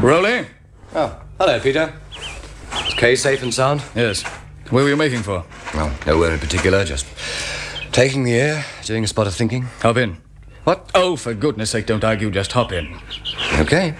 Rolling? Oh, hello, Peter. Is Kay safe and sound? Yes. Where were you making for? Well, nowhere in particular, just taking the air, doing a spot of thinking. Hop in. What? Oh, for goodness sake, don't argue, just hop in. Okay.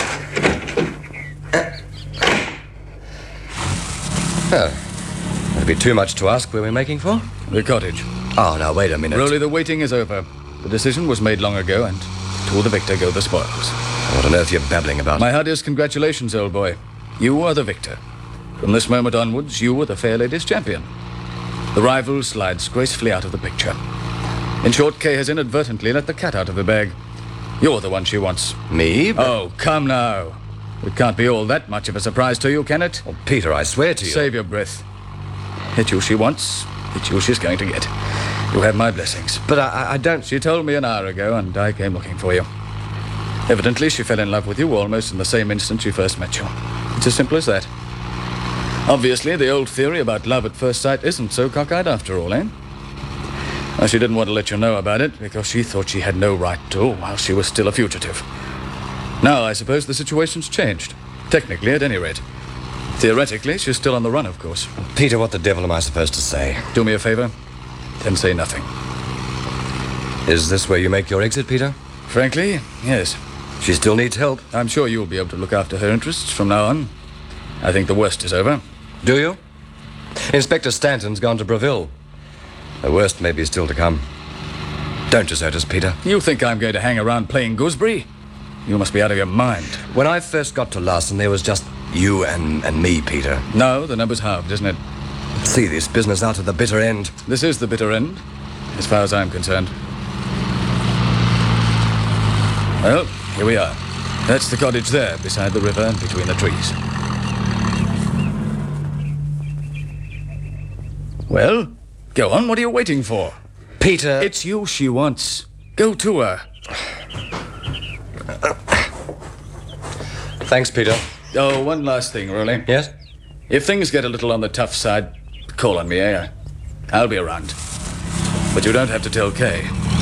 It'd be too much to ask where we're making for. The cottage. Oh, now, wait a minute. Rolly, the waiting is over. The decision was made long ago, and to the victor go the spoils. What on earth are you babbling about? My heartiest congratulations, old boy. You are the victor. From this moment onwards, you are the fair lady's champion. The rival slides gracefully out of the picture. In short, Kay has inadvertently let the cat out of the bag. You're the one she wants. Me? Oh, come now. It can't be all that much of a surprise to you, can it? Well, Peter, I swear to you. Save your breath. It's you she wants. It's you she's going to get. You have my blessings. But I don't... She told me an hour ago, and I came looking for you. Evidently, she fell in love with you almost in the same instant she first met you. It's as simple as that. Obviously, the old theory about love at first sight isn't so cockeyed after all, eh? Well, she didn't want to let you know about it because she thought she had no right to while she was still a fugitive. Now, I suppose the situation's changed. Technically, at any rate. Theoretically, she's still on the run, of course. Peter, what the devil am I supposed to say? Do me a favor, then say nothing. Is this where you make your exit, Peter? Frankly, yes. She still needs help. I'm sure you'll be able to look after her interests from now on. I think the worst is over. Do you? Inspector Stanton's gone to Breville. The worst may be still to come. Don't desert us, Peter. You think I'm going to hang around playing gooseberry? You must be out of your mind. When I first got to Larson, there was just you and me, Peter. No, the number's halved, isn't it? See this business out to the bitter end. This is the bitter end, as far as I'm concerned. Well, here we are. That's the cottage there, beside the river and between the trees. Well, go on, what are you waiting for? Peter... It's you she wants. Go to her. Thanks, Peter. Oh, one last thing, Rolly. Yes? If things get a little on the tough side, call on me, eh? I'll be around. But you don't have to tell Kay.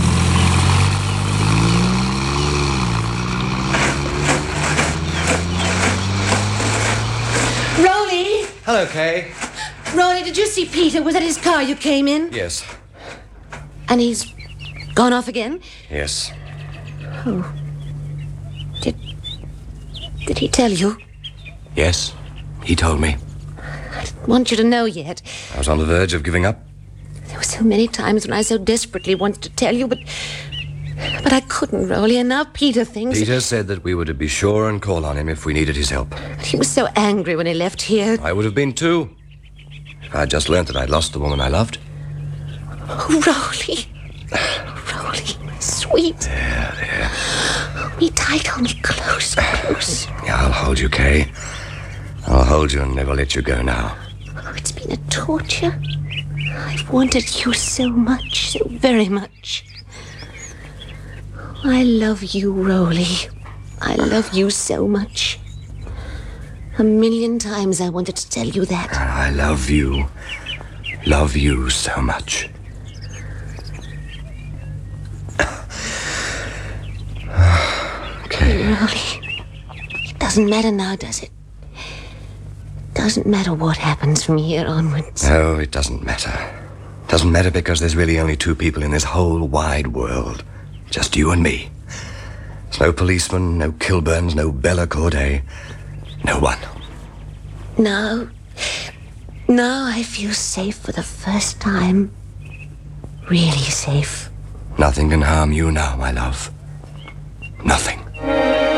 Rolly! Hello, Kay. Rolly, did you see Peter? Was that his car you came in? Yes. And he's gone off again? Yes. Oh. Did he tell you? Yes, he told me. I didn't want you to know yet. I was on the verge of giving up. There were so many times when I so desperately wanted to tell you, but I couldn't, Rolly, and now Peter thinks... Peter said that we were to be sure and call on him if we needed his help. But he was so angry when he left here. I would have been too. If I'd just learnt that I'd lost the woman I loved. Oh, Rolly. Rolly, sweet. There. Hold me tight, hold me close, close. Yeah, I'll hold you, Kay. I'll hold you and never let you go now. Oh, it's been a torture. I've wanted you so much, so very much. I love you, Rolly. I love you so much. 1,000,000 times I wanted to tell you that. I love you. Love you so much. Okay. Rolly, it doesn't matter now, does it? Doesn't matter what happens from here onwards. No, it doesn't matter. Doesn't matter because there's really only two people in this whole wide world. Just you and me. There's no policeman, no Kilburns, no Bella Corday. No one. Now I feel safe for the first time. Really safe. Nothing can harm you now, my love. Nothing.